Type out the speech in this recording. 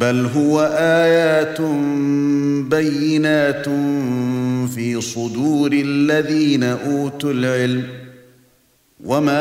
بل هو آيات بينات في صدور الذين أوتوا العلم وما